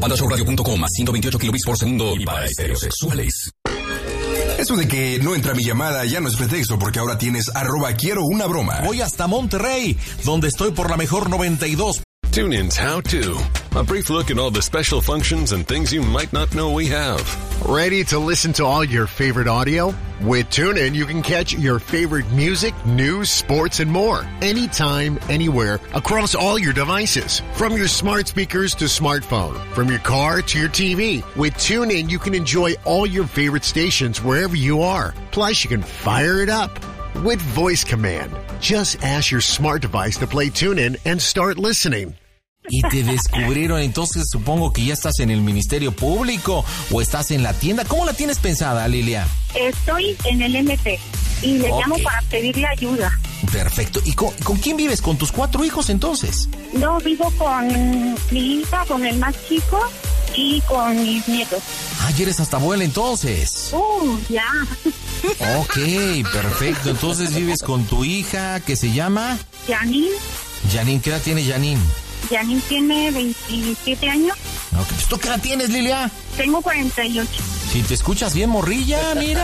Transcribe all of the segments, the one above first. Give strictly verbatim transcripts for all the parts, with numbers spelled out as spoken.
panda show radio punto com a ciento veintiocho kilobits por segundo y para estereosexuales. Eso de que no entra mi llamada ya no es pretexto, porque ahora tienes arroba quiero una broma. Voy hasta Monterrey, donde estoy por la mejor noventa y dos. TuneIn's How To. A brief look at all the special functions and things you might not know we have. Ready to listen to all your favorite audio? With TuneIn, you can catch your favorite music, news, sports, and more. Anytime, anywhere, across all your devices. From your smart speakers to smartphone. From your car to your T V. With TuneIn, you can enjoy all your favorite stations wherever you are. Plus, you can fire it up with voice command. Just ask your smart device to play TuneIn and start listening. Y te descubrieron, entonces supongo que ya estás en el Ministerio Público o estás en la tienda. ¿Cómo la tienes pensada, Lilia? Estoy en el M P y le okay. llamo para pedirle ayuda. Perfecto. ¿Y con, con quién vives? ¿Con tus cuatro hijos entonces? No, vivo con mi hija, con el más chico y con mis nietos. Ah, ¿y eres hasta abuela entonces? Uh, ya. Ok, perfecto. Entonces vives con tu hija, ¿que se llama? Janine. Janine, ¿qué edad tiene Janine? Janine tiene veintisiete años. Ok, ¿tú qué edad tienes, Lilia? Tengo cuarenta y ocho. Si te escuchas bien, morrilla, mira.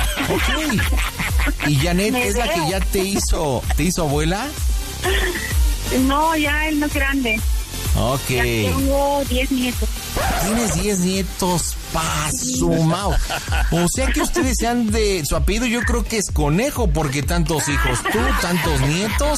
Ok. ¿Y Janet es la que ya te hizo, te hizo abuela? No, ya él no es grande. Ok. Ya tengo diez nietos. Tienes diez nietos, pasumao. O sea que ustedes sean de su apellido, yo creo que es Conejo, porque tantos hijos tú, tantos nietos.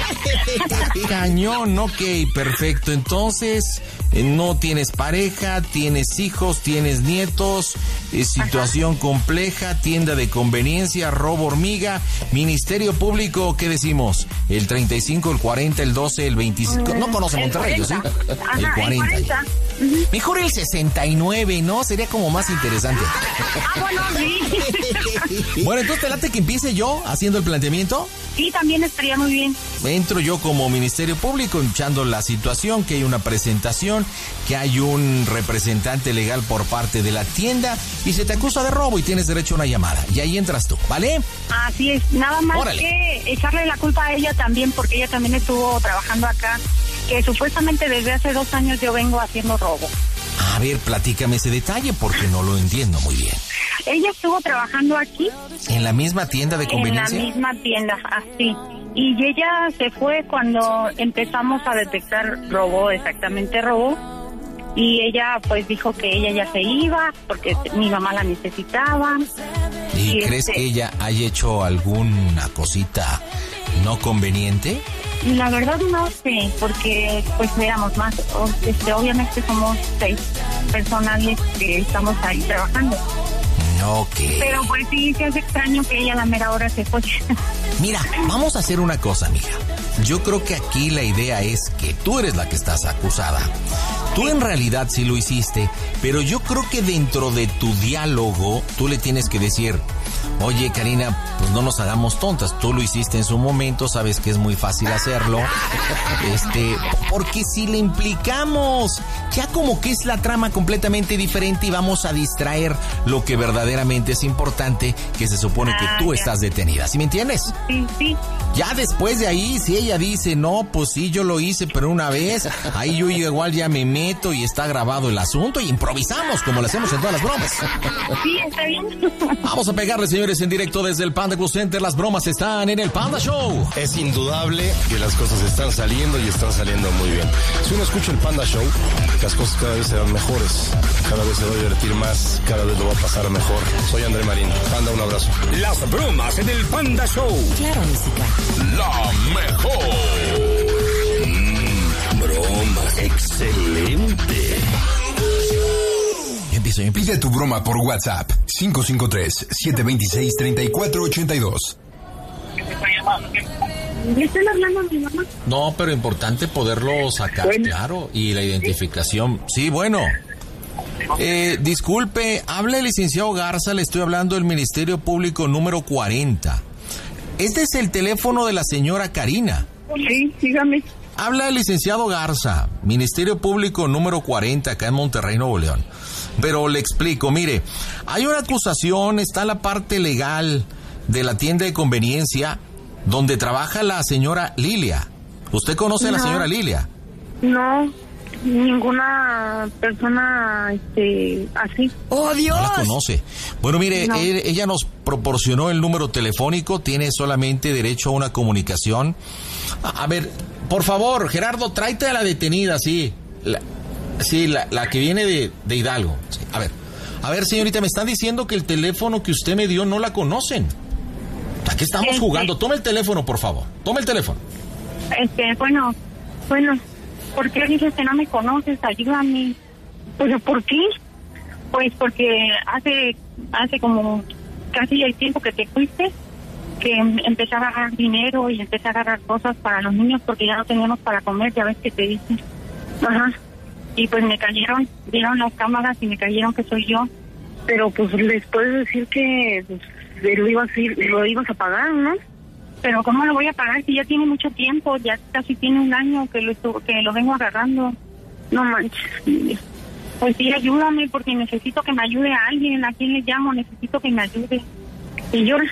Cañón, ok, perfecto. Entonces, eh, no tienes pareja, tienes hijos, tienes nietos, eh, situación Ajá. compleja, tienda de conveniencia, robo hormiga, Ministerio Público, ¿qué decimos? El treinta y cinco, el cuarenta, el doce, el veinticinco. No conoce Monterrey, ¿sí? Ajá, el cuarenta. El cuarenta. Uh-huh. Mejor el sesenta y nueve, ¿no? Sería como más interesante. Ah, bueno, sí. Bueno, entonces, ¿te late que empiece yo haciendo el planteamiento? Sí, también estaría muy bien. Entro yo como Ministerio Público echando la situación, que hay una presentación, que hay un representante legal por parte de la tienda y se te acusa de robo y tienes derecho a una llamada. Y ahí entras tú, ¿vale? Así es, nada más Órale. que echarle la culpa a ella también, porque ella también estuvo trabajando acá, que supuestamente desde hace dos años yo vengo haciendo robo. A ver, platícame ese detalle porque no lo entiendo muy bien. Ella estuvo trabajando aquí. ¿En la misma tienda de conveniencia? En la misma tienda, así. Y ella se fue cuando empezamos a detectar robo, exactamente robo. Y ella pues dijo que ella ya se iba porque mi mamá la necesitaba. ¿Y, y crees este... que ella haya hecho alguna cosita no conveniente? La verdad no sé, porque pues éramos más, este, obviamente somos seis personales que estamos ahí trabajando. Ok. Pero pues sí, se hace extraño que ella a la mera hora se fue. Mira, vamos a hacer una cosa, mija. Yo creo que aquí la idea es que tú eres la que estás acusada. Tú en realidad sí lo hiciste, pero yo creo que dentro de tu diálogo tú le tienes que decir: oye, Karina, pues no nos hagamos tontas, tú lo hiciste en su momento, sabes que es muy fácil hacerlo, este, porque si le implicamos, ya como que es la trama completamente diferente y vamos a distraer lo que verdaderamente es importante, que se supone que tú estás detenida, ¿sí me entiendes? Sí, sí. Ya después de ahí, si ella dice, no, pues sí, yo lo hice, pero una vez, ahí yo igual ya me meto y está grabado el asunto y improvisamos, como lo hacemos en todas las bromas. Sí, está bien. Vamos a pegarle, señores, en directo desde el Panda Club Center. Las bromas están en el Panda Show. Es indudable que las cosas están saliendo y están saliendo muy bien. Si uno escucha el Panda Show, las cosas cada vez serán mejores, cada vez se va a divertir más, cada vez lo va a pasar mejor. Soy André Marín. Panda, un abrazo. Las bromas en el Panda Show. Claro, música. La mejor. Mm, broma. Excelente. Empiezo, empiezo. Pide tu broma por WhatsApp. cinco cinco tres, siete dos seis, tres cuatro ocho dos. ¿Me están hablando a mi mamá? No, pero importante poderlo sacar, bueno. Claro. Y la identificación. Sí, bueno. Eh, disculpe, habla el licenciado Garza, le estoy hablando del Ministerio Público número cuarenta. Este es el teléfono de la señora Karina. Sí, dígame. Habla el licenciado Garza, Ministerio Público número cuarenta, acá en Monterrey, Nuevo León. Pero le explico, mire, hay una acusación, está la parte legal de la tienda de conveniencia donde trabaja la señora Lilia. ¿Usted conoce no. a la señora Lilia? No. ninguna persona este, así. ¡Oh, Dios! No la conoce. Bueno, mire, No. él- ella nos proporcionó el número telefónico, tiene solamente derecho a una comunicación. A, a ver, por favor, Gerardo, tráete a la detenida, sí. La, sí, la, la que viene de, de Hidalgo. Sí, a ver, a ver, señorita, me están diciendo que el teléfono que usted me dio no la conocen. ¿A qué estamos Este- jugando? Tome el teléfono, por favor. Tome el teléfono. Este, bueno, bueno, ¿por qué dices que no me conoces? Ayúdame. ¿Pero por qué? Pues porque hace, hace como casi el tiempo que te fuiste, que em- empecé a agarrar dinero y empecé a agarrar cosas para los niños porque ya no teníamos para comer, ya ves que te dije. Ajá. Y pues me cayeron, vieron las cámaras y me cayeron que soy yo. Pero pues les puedes decir que pues, lo ibas a ir, lo ibas a pagar, ¿no? Pero ¿cómo lo voy a pagar si ya tiene mucho tiempo? Ya casi tiene un año que lo estu- que lo vengo agarrando. No manches. Pues sí, ayúdame porque necesito que me ayude a alguien. ¿A quién le llamo? Necesito que me ayude. Y yo,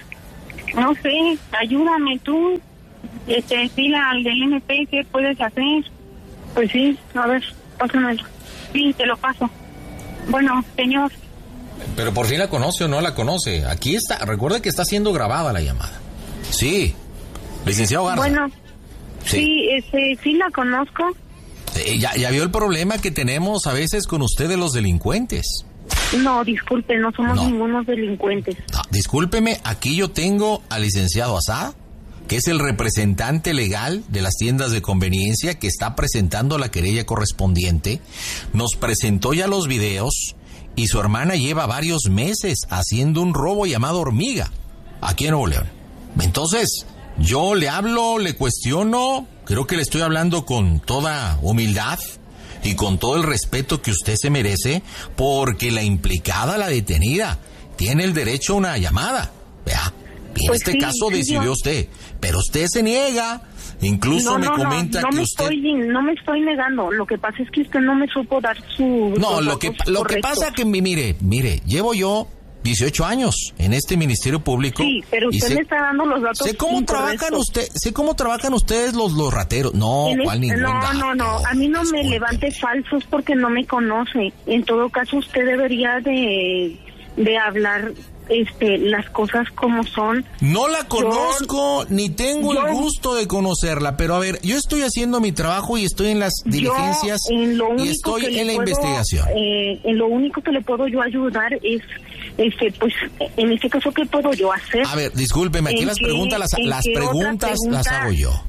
no sé, ayúdame tú. Este, dile al del M P qué puedes hacer. Pues sí, a ver, pásamelo. Sí, te lo paso. Bueno, señor. Pero por fin la conoce o no la conoce. Aquí está, recuerde que está siendo grabada la llamada. Sí, licenciado Garza. Bueno, Sí. sí, este, sí la conozco. Eh, ya, ya vio el problema que tenemos a veces con ustedes los delincuentes. No, disculpe, no somos No. ningunos delincuentes. Ah, discúlpeme, aquí yo tengo al licenciado Asad, que es el representante legal de las tiendas de conveniencia que está presentando la querella correspondiente. Nos presentó ya los videos y su hermana lleva varios meses haciendo un robo llamado Hormiga, aquí en Nuevo León. Entonces, yo le hablo, le cuestiono, creo que le estoy hablando con toda humildad y con todo el respeto que usted se merece, porque la implicada, la detenida, tiene el derecho a una llamada. Vea, y en Pues este sí, caso sí, decidió yo- usted, pero usted se niega, incluso no, me no, comenta no, no que me usted... estoy, no me estoy negando. Lo que pasa es que usted no me supo dar su. No, los lo que, datos lo que correctos. pasa que, mi- mire, mire, llevo yo dieciocho años en este Ministerio Público. Sí, pero y usted sé- me está dando los datos. Sé cómo incorrectos. trabajan usted, sé cómo trabajan ustedes los, los rateros. No, En ¿cuál es- ningún no, dato? no, no, a mí no me Discúlpeme. levante falsos porque no me conoce. En todo caso, usted debería de, de hablar este las cosas como son. No la conozco, ni tengo yo- el gusto de conocerla, pero a ver, yo estoy haciendo mi trabajo y estoy en las diligencias Yo, en lo único y estoy que le en la puedo, investigación. eh, en lo único que le puedo yo ayudar es, este, pues, en este caso, ¿qué puedo yo hacer? A ver, discúlpeme, aquí ¿En las qué- preguntas las, en las qué otra preguntas las pregunta? hago yo.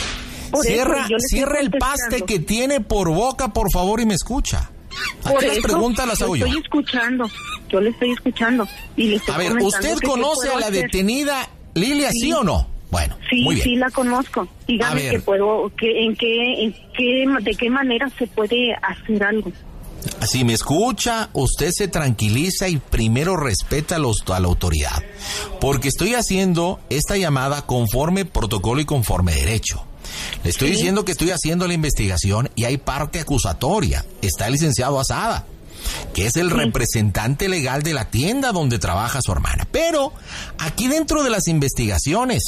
Por eso, Cierra, yo le estoy cierra el contestando. paste que tiene por boca, por favor, y me escucha. Por Aquí las eso, preguntas las hago yo. estoy escuchando, yo le estoy escuchando y le estoy A ver, comentando ¿usted que qué conoce puedo a la hacer. detenida Lilia, sí, Sí. o no? Bueno, Sí, muy bien. sí la conozco. A Dígame ver. que puedo, que, en qué, en qué, de qué manera se puede hacer algo. Si me escucha, usted se tranquiliza y primero respeta a, los, a la autoridad. Porque estoy haciendo esta llamada conforme protocolo y conforme derecho. Le estoy Sí. diciendo que estoy haciendo la investigación y hay parte acusatoria. Está el licenciado Asada, que es el representante legal de la tienda donde trabaja su hermana. Pero aquí dentro de las investigaciones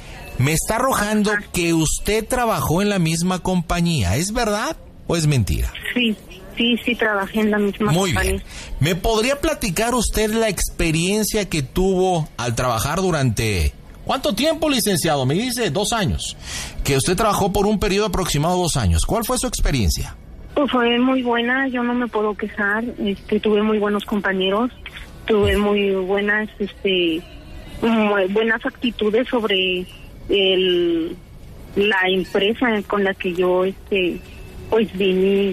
me está arrojando que usted trabajó en la misma compañía. ¿Es verdad o es mentira? Sí, sí, sí trabajé en la misma Muy compañía. bien. ¿Me podría platicar usted la experiencia que tuvo al trabajar durante... ¿Cuánto tiempo, licenciado? Me dice dos años. Que usted trabajó por un periodo aproximado de dos años. ¿Cuál fue su experiencia? Pues fue muy buena, yo no me puedo quejar, este, tuve muy buenos compañeros, tuve muy buenas, este, muy buenas actitudes sobre el, la empresa con la que yo, este, pues vi mi,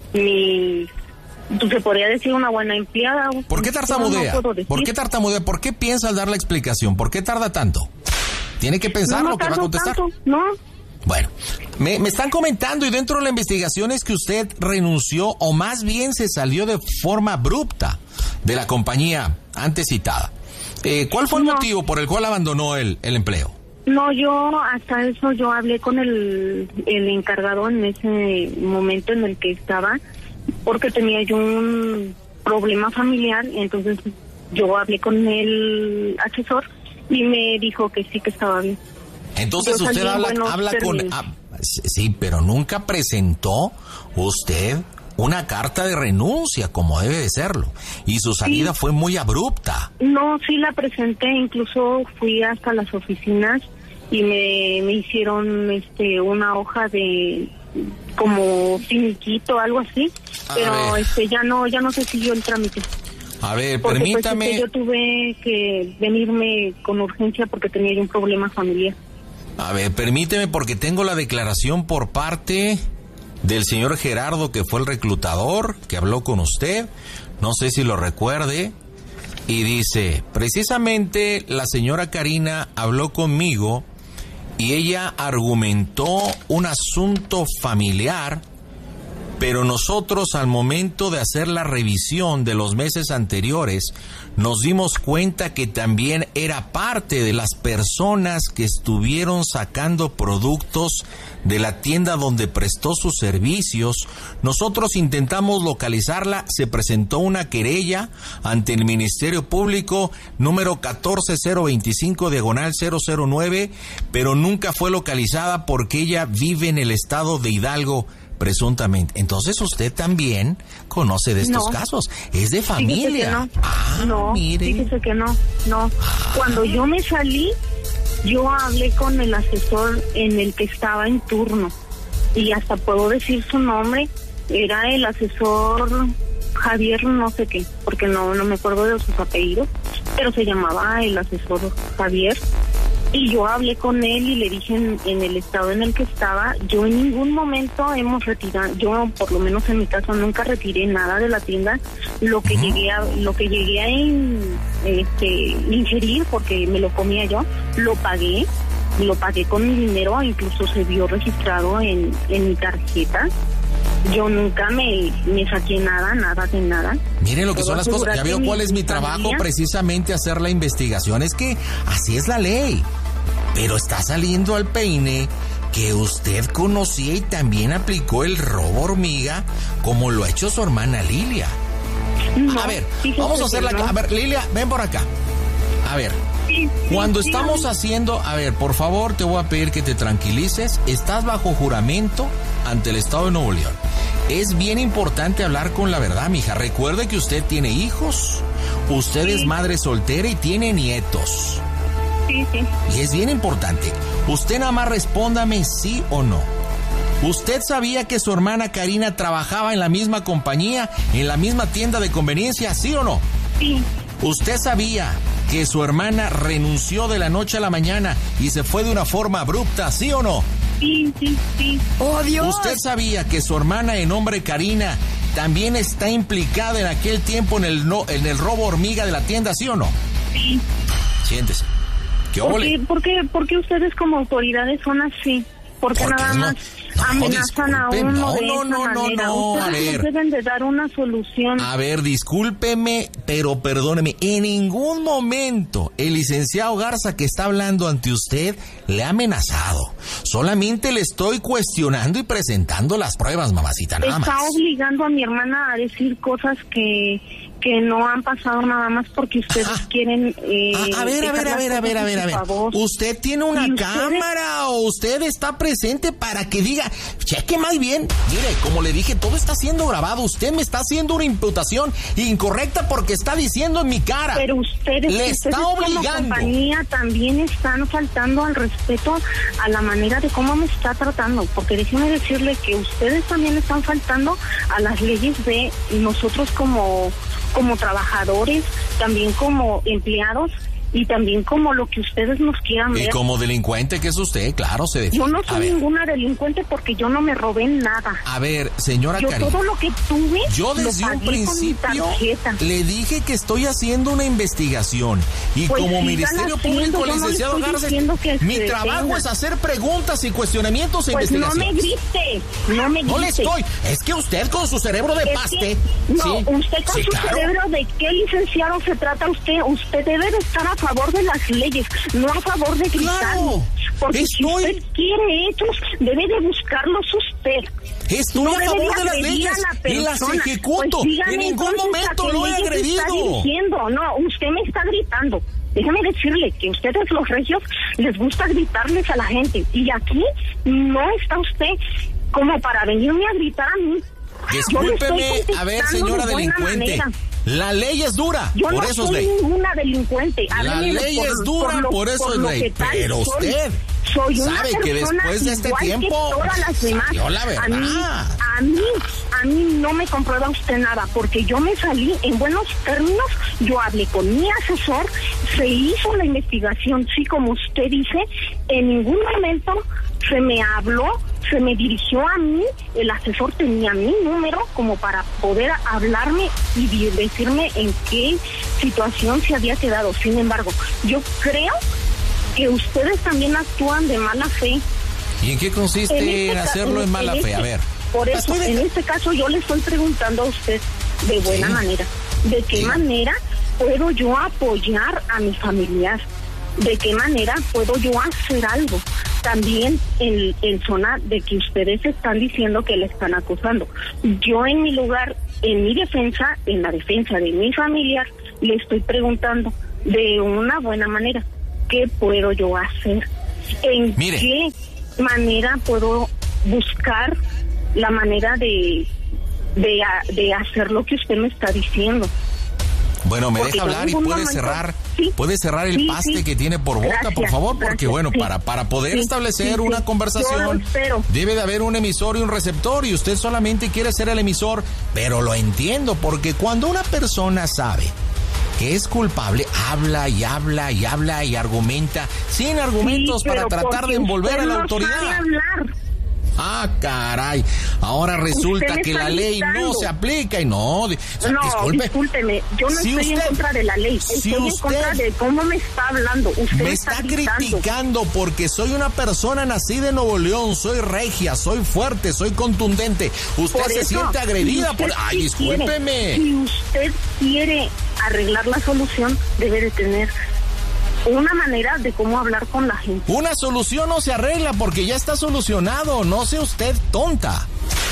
mi, pues se podría decir una buena empleada. ¿Por qué Yo tartamudea? no puedo decir. ¿Por qué tartamudea? ¿Por qué piensa al dar la explicación? ¿Por qué tarda tanto? Tiene que pensar No, lo que va a tardo contestar. tanto, no. Bueno, me, me están comentando y dentro de la investigación es que usted renunció o más bien se salió de forma abrupta de la compañía antes citada. Eh, ¿Cuál fue el No. motivo por el cual abandonó el, el empleo? No, yo hasta eso yo hablé con el, el encargado en ese momento en el que estaba, porque tenía yo un problema familiar, entonces yo hablé con el asesor y me dijo que sí, que estaba bien. Entonces Yo salí usted en habla, buenos habla con... términos. ah, sí, pero nunca presentó usted una carta de renuncia como debe de serlo, y su salida sí. fue muy abrupta. No, sí la presenté, incluso fui hasta las oficinas y me, me hicieron este una hoja de como finiquito, algo así, a pero ver. este ya no ya no se siguió el trámite. A ver, porque, permítame. Pues, este, yo tuve que venirme con urgencia porque tenía yo un problema familiar. A ver, permíteme porque tengo la declaración por parte del señor Gerardo, que fue el reclutador, que habló con usted, no sé si lo recuerde, y dice, precisamente la señora Karina habló conmigo y ella argumentó un asunto familiar, pero nosotros al momento de hacer la revisión de los meses anteriores nos dimos cuenta que también era parte de las personas que estuvieron sacando productos de la tienda donde prestó sus servicios. Nosotros intentamos localizarla, se presentó una querella ante el Ministerio Público número catorce cero veinticinco diagonal cero cero nueve, pero nunca fue localizada porque ella vive en el estado de Hidalgo, presuntamente. Entonces usted también conoce de estos no. casos. Es de familia. No, ah, no mire. Fíjese que no, no. Ah. Cuando yo me salí, yo hablé con el asesor en el que estaba en turno. Y hasta puedo decir su nombre. Era el asesor Javier no sé qué, porque no, no me acuerdo de sus apellidos, pero se llamaba el asesor Javier. Y yo hablé con él y le dije en, en el estado en el que estaba, yo en ningún momento hemos retirado, yo por lo menos en mi caso nunca retiré nada de la tienda, lo que uh-huh. llegué a, lo que llegué a in, este, ingerir, porque me lo comía yo, lo pagué, lo pagué con mi dinero, incluso se vio registrado en, en mi tarjeta. Yo nunca me, me saqué nada, nada de nada. Mire lo que son las cosas, ya veo cuál es mi trabajo, precisamente hacer la investigación. Es que así es la ley, pero está saliendo al peine que usted conocía y también aplicó el robo hormiga, como lo ha hecho su hermana Lilia. No, a ver, vamos a hacerla. No. A ver, Lilia, ven por acá. A ver, sí, cuando sí, estamos sí. haciendo, a ver, por favor, te voy a pedir que te tranquilices. Estás bajo juramento ante el Estado de Nuevo León. Es bien importante hablar con la verdad, mija. Recuerde que usted tiene hijos, usted sí. es madre soltera y tiene nietos. Sí, sí. Y es bien importante. Usted nada más respóndame sí o no. ¿Usted sabía que su hermana Karina trabajaba en la misma compañía, en la misma tienda de conveniencia, sí o no? Sí. ¿Usted sabía que su hermana renunció de la noche a la mañana y se fue de una forma abrupta, sí o no? Sí, sí, sí. ¡Oh, Dios! ¿Usted sabía que su hermana de nombre Karina también está implicada en aquel tiempo en el no, en el robo hormiga de la tienda, sí o no? Sí. Siéntese. ¿Qué óvole? ¿Por qué, por qué ustedes como autoridades son así? Porque nada más no, amenazan a uno no, de no, esa no, manera. No, no, a ver. Deben de dar una solución. A ver, discúlpeme, pero perdóneme. En ningún momento el licenciado Garza que está hablando ante usted le ha amenazado. Solamente le estoy cuestionando y presentando las pruebas, mamacita, nada más. Está obligando a mi hermana a decir cosas que... que no han pasado nada más porque ustedes ah, quieren... Eh, a ver, a ver, a ver, a ver, a ver, a ver. ¿Usted tiene una cámara o usted está presente para que diga, cheque más bien? Mire, como le dije, todo está siendo grabado. Usted me está haciendo una imputación incorrecta porque está diciendo en mi cara. Pero ustedes, le ustedes está obligando. Como compañía también están faltando al respeto a la manera de cómo me está tratando. Porque déjeme decirle que ustedes también están faltando a las leyes de nosotros como... como trabajadores, también como empleados y también como lo que ustedes nos quieran ver. Y como delincuente que es usted, claro, se defiende. Yo no soy ninguna delincuente porque yo no me robé nada. A ver, señora Karina. Yo todo lo que tuve, yo desde un principio le dije que estoy haciendo una investigación y pues como Ministerio Público, no licenciado Garza, mi trabajo detenga. Es hacer preguntas y cuestionamientos e pues investigaciones. No me grite, no me grite. No le estoy, es que usted con su cerebro de es paste. Que, no, sí, usted con sí, su claro. cerebro de qué licenciado se trata usted. Usted debe de estar a favor de las leyes, no a favor de gritar. Claro, porque estoy... si usted quiere hechos, debe de buscarlos usted. Estoy no a favor de las leyes la y las ejecuto. Pues dígame, en ningún momento lo he agredido. Está diciendo, no, usted me está gritando. Déjeme decirle que ustedes los regios les gusta gritarles a la gente y aquí no está usted como para venirme a gritar a mí. Discúlpeme, a ver, señora de delincuente, manera. La ley es dura, Yo por no eso soy es ley. ninguna delincuente. La ley por, es dura, por, lo, por eso por es ley. Pero soy. usted soy sabe que después de este tiempo todas las demás, la verdad. A mí, a mí, a mí no me comprueba usted nada, porque yo me salí en buenos términos, yo hablé con mi asesor, se hizo la investigación, sí, como usted dice, en ningún momento se me habló, se me dirigió a mí, el asesor tenía mi número como para poder hablarme y decirme en qué situación se había quedado. Sin embargo, yo creo que ustedes también actúan de mala fe. ¿Y en qué consiste en, este en hacerlo en, en mala en fe? Este, a ver. Por eso, de... en este caso yo le estoy preguntando a usted de buena ¿Sí? manera, ¿de qué ¿Sí? manera puedo yo apoyar a mi familiar? ¿De qué manera puedo yo hacer algo? También en, en zona de que ustedes están diciendo que le están acusando. Yo en mi lugar, en mi defensa, en la defensa de mi familiar, le estoy preguntando de una buena manera, ¿qué puedo yo hacer? ¿En Mire. qué manera puedo buscar la manera de, de, de hacer lo que usted me está diciendo? Bueno, me porque deja hablar y puede momento, cerrar, sí, puede cerrar el sí, paste sí. que tiene por boca, gracias, por favor, porque gracias, bueno, sí. para para poder sí, establecer sí, una sí. conversación debe de haber un emisor y un receptor y usted solamente quiere ser el emisor, pero lo entiendo, porque cuando una persona sabe que es culpable, habla y habla y habla y argumenta sin argumentos sí, para tratar de envolver a la no autoridad. Sabe hablar. Ah, caray. Ahora resulta que la ley gritando. no se aplica y no... No, disculpe. discúlpeme, yo no si estoy usted, en contra de la ley, estoy si en usted contra de cómo me está hablando. Usted me está, está criticando porque soy una persona nacida en Nuevo León, soy regia, soy fuerte, soy contundente. Usted por se eso, siente agredida si usted por... Ay, si discúlpeme. Quiere, si usted quiere arreglar la solución, debe de tener una manera de cómo hablar con la gente. Una solución no se arregla porque ya está solucionado. No sea usted tonta.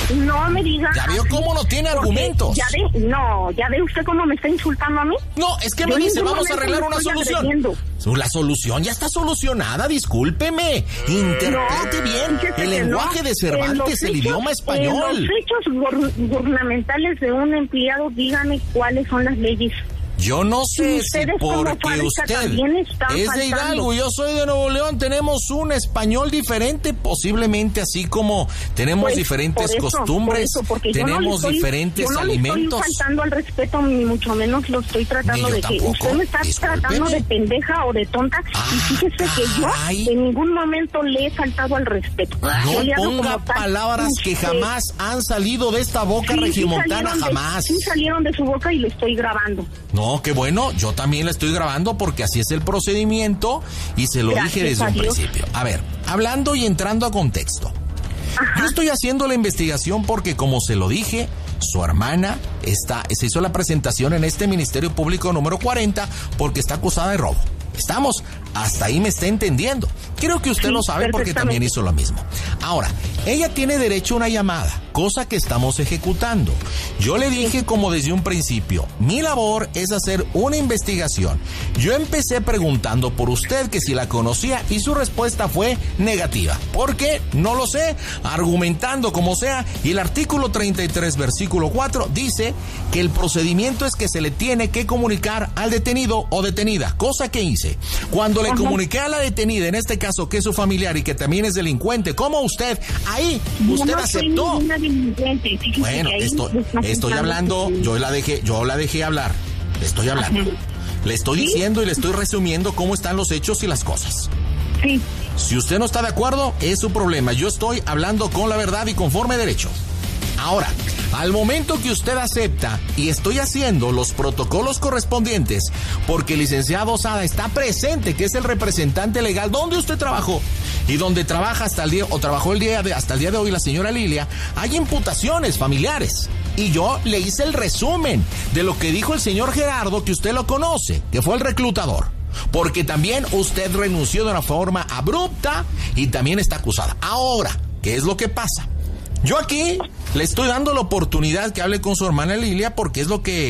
No me diga. ¿Ya vio cómo no tiene argumentos? Ya ve, no, ya ve usted cómo me está insultando a mí. No, es que Yo me dice, vamos a arreglar una solución. Agrediendo. La solución ya está solucionada, discúlpeme. Interprete no, bien el lenguaje no. de Cervantes, el hechos, idioma español. En los hechos gubernamentales de un empleado, dígame cuáles son las leyes. Yo no sé si porque usted es de Hidalgo, yo soy de Nuevo León, tenemos un español diferente, posiblemente así como tenemos pues, diferentes eso, costumbres, por eso, tenemos no estoy, diferentes yo no alimentos. No estoy faltando al respeto, ni mucho menos lo estoy tratando de tampoco. que usted me está Discúlpeme. tratando de pendeja o de tonta, ah, y fíjese caray. que yo en ningún momento le he faltado al respeto. No ponga palabras que jamás han salido de esta boca sí, regimontana, sí jamás. De, sí salieron de su boca y lo estoy grabando. No. No, qué bueno, yo también la estoy grabando porque así es el procedimiento y se lo Gracias dije desde un principio. A ver, hablando y entrando a contexto. Ajá. Yo estoy haciendo la investigación porque, como se lo dije, su hermana está, se hizo la presentación en este Ministerio Público número cuarenta porque está acusada de robo. Estamos, hasta ahí me está entendiendo. Creo que usted sí, lo sabe porque también hizo lo mismo. Ahora, ella tiene derecho a una llamada, cosa que estamos ejecutando. Yo le dije como desde un principio, mi labor es hacer una investigación. Yo empecé preguntando por usted que si la conocía y su respuesta fue negativa. ¿Por qué? No lo sé, argumentando como sea. Y el artículo treinta y tres, versículo cuatro, dice que el procedimiento es que se le tiene que comunicar al detenido o detenida, cosa que hice. Cuando le comuniqué a la detenida, en este caso que es su familiar y que también es delincuente, como usted, ahí usted no aceptó. Fíjese bueno, esto, estoy hablando, yo la dejé, yo la dejé hablar, le estoy hablando. Ajá. Le estoy ¿Sí? diciendo y le estoy resumiendo cómo están los hechos y las cosas. Sí. Si usted no está de acuerdo, es su problema. Yo estoy hablando con la verdad y conforme derecho. Ahora, al momento que usted acepta y estoy haciendo los protocolos correspondientes, porque el licenciado Sada está presente, que es el representante legal donde usted trabajó y donde trabaja hasta el día, o trabajó el día de, hasta el día de hoy la señora Lilia, hay imputaciones familiares. Y yo le hice el resumen de lo que dijo el señor Gerardo, que usted lo conoce, que fue el reclutador. Porque también usted renunció de una forma abrupta y también está acusada. Ahora, ¿qué es lo que pasa? Yo aquí le estoy dando la oportunidad que hable con su hermana Lilia porque es lo que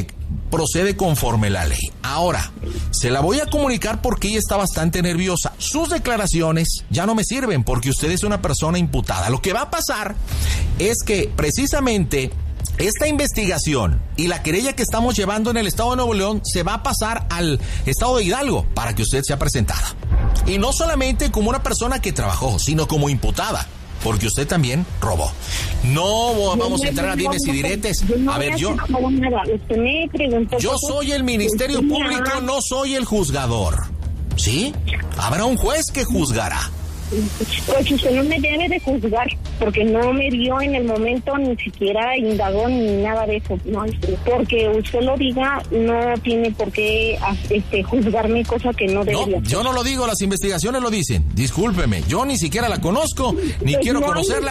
procede conforme la ley. Ahora, se la voy a comunicar porque ella está bastante nerviosa. Sus declaraciones ya no me sirven porque usted es una persona imputada. Lo que va a pasar es que precisamente esta investigación y la querella que estamos llevando en el estado de Nuevo León se va a pasar al estado de Hidalgo para que usted sea presentada. Y no solamente como una persona que trabajó, sino como imputada, porque usted también robó. No vamos a entrar a dimes y diretes. A ver, yo... Yo soy el Ministerio Público, no soy el juzgador. ¿Sí? Habrá un juez que juzgará. Pues usted no me debe de juzgar, porque no me vio en el momento, ni siquiera indagó ni nada de eso. No, porque usted lo diga, no tiene por qué este, juzgarme, cosa que no debería. No, yo no lo digo, las investigaciones lo dicen. Discúlpeme, yo ni siquiera la conozco, ni pues quiero no, conocerla.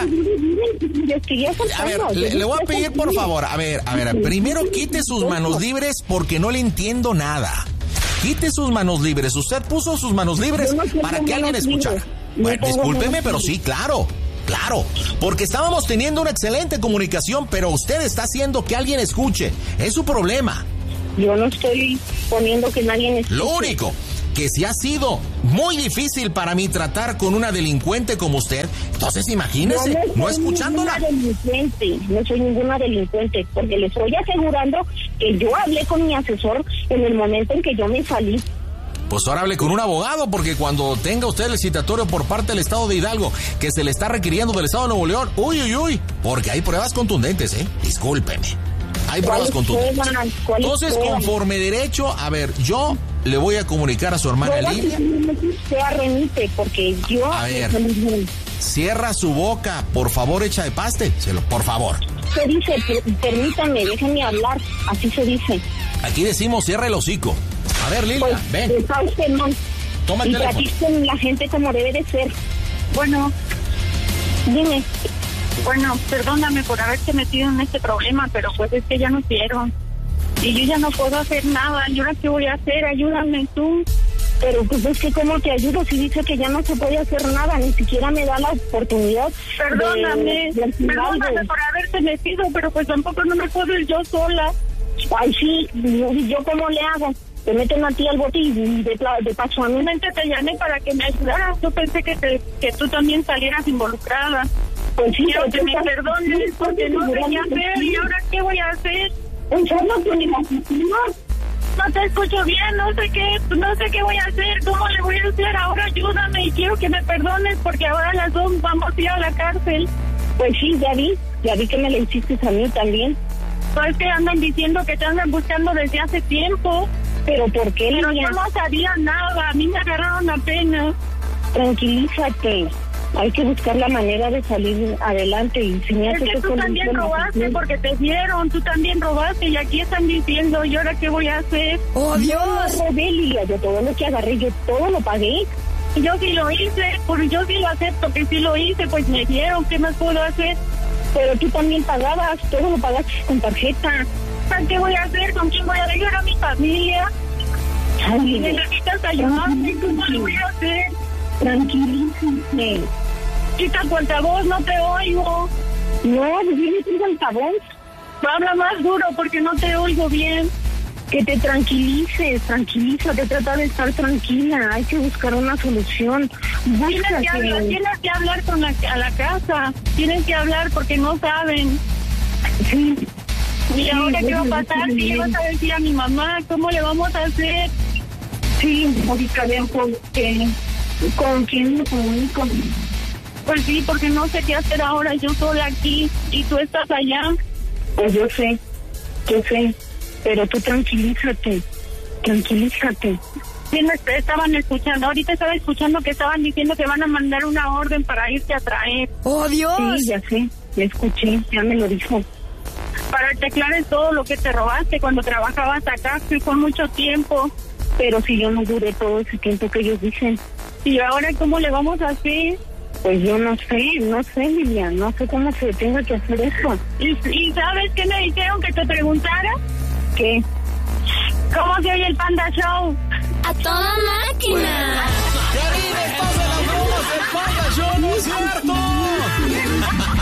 A ver, le, le voy a pedir por favor, a ver, a ver, primero quite sus manos libres porque no le entiendo nada. Quite sus manos libres. Usted puso sus manos libres no para que alguien escuchara. Bueno, discúlpeme, pero sí, claro, claro, porque estábamos teniendo una excelente comunicación, pero usted está haciendo que alguien escuche. Es su problema. Yo no estoy poniendo que nadie escuche. Lo único que si ha sido muy difícil para mí tratar con una delincuente como usted, entonces imagínese, no, no, no escuchándola. No soy ninguna delincuente, no soy ninguna delincuente, porque le estoy asegurando que yo hablé con mi asesor en el momento en que yo me salí. Pues ahora hable con un abogado, porque cuando tenga usted el citatorio por parte del estado de Hidalgo, que se le está requiriendo del estado de Nuevo León, uy, uy, uy, porque hay pruebas contundentes, ¿eh? Discúlpeme. Hay pruebas contundentes. Entonces, conforme derecho, a ver, yo le voy a comunicar a su hermana Lili. Sea remite, porque yo... A ver, cierra su boca, por favor, echa de paste, se lo, por favor. Se dice, permítame, déjenme hablar, así se dice. Aquí decimos, cierra el hocico. A ver, Lilia, pues, ven. Usted, no. Toma el y teléfono. Y con la gente como debe de ser. Bueno, dime. Bueno, perdóname por haberte metido en este problema, pero pues es que ya no quiero. Y yo ya no puedo hacer nada. ¿Y ahora qué voy a hacer? Ayúdame tú. Pero pues es que ¿cómo te ayudo si dice que ya no se puede hacer nada? Ni siquiera me da la oportunidad. Perdóname, de, de perdóname por haberte metido, pero pues tampoco no me puedo ir yo sola. Ay, sí, ¿y yo cómo le hago? Te meten a ti al bote y de, de paso a mí. Te llamé para que me ayudaras. Yo pensé que, te, que tú también salieras involucrada. Pues sí, quiero que me perdones porque no sé qué hacer. ¿Y ahora qué voy a hacer? No te escucho bien, no sé qué, no sé qué voy a hacer, cómo le voy a hacer. Ahora ayúdame y quiero que me perdones porque ahora las dos vamos a ir a la cárcel. Pues sí, ya vi, ya vi que me lo hiciste a mí también. Pues que andan diciendo que te andan buscando desde hace tiempo. ¿Pero por qué? Pero yo no sabía nada, a mí me agarraron apenas. Tranquilízate, hay que buscar la manera de salir adelante. Y si me es que tú también robaste porque te dieron, tú también robaste y aquí están diciendo, ¿y ahora qué voy a hacer? ¡Oh, Dios! Yo no robé, Lilia, yo todo lo que agarré, yo todo lo pagué. Yo sí lo hice, pues yo sí lo acepto que sí lo hice, pues me dieron, ¿qué más puedo hacer? Pero tú también pagabas, todo lo pagaste con tarjeta. ¿Qué voy a hacer? ¿Con quién voy a ayudar a mi familia? Ay, necesitas ayudarme, ¿cómo le voy a hacer? Tranquilízate. Quita tu altavoz, no te oigo. No, viene tu altavoz. Habla más duro porque no te oigo bien. Que te tranquilices, tranquilízate, trata de estar tranquila, hay que buscar una solución. Tienes que, hablar, tienes que hablar con la, a la casa, tienes que hablar porque no saben. Sí. ¿Y sí, ahora qué va a pasar? ¿Qué le vas a decir a mi mamá? ¿Cómo le vamos a hacer? Sí, ahorita veo con, que, con quién me comunico. Pues sí, porque no sé qué hacer ahora, yo sola aquí y tú estás allá. Pues yo sé, yo sé, pero tú tranquilízate, tranquilízate. Sí, me estaban escuchando, ahorita estaba escuchando que estaban diciendo que van a mandar una orden para irte a traer. ¡Oh, Dios! Sí, ya sé, ya escuché, ya me lo dijo. Para que aclares todo lo que te robaste cuando trabajabas acá, que fue mucho tiempo. Pero si yo no duré todo ese tiempo que ellos dicen. ¿Y ahora cómo le vamos a hacer? Pues yo no sé, no sé, Lilian, no sé cómo se tenga que hacer eso. ¿Y, y sabes qué me dijeron que te preguntara? ¿Qué? ¿Cómo se oye el Panda Show? ¡A toda máquina! ¡Que vive todas las bromas del Panda Show, no es cierto!